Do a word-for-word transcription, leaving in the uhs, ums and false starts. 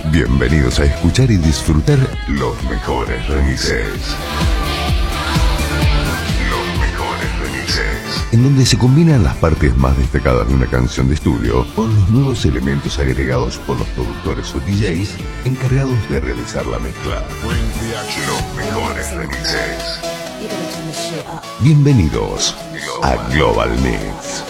Bienvenidos a escuchar y disfrutar los mejores remixes. Los mejores remixes. En donde se combinan las partes más destacadas de una canción de estudio con los nuevos elementos agregados por los productores o D Js encargados de realizar la mezcla. Los mejores remixes. Bienvenidos a Global Mix.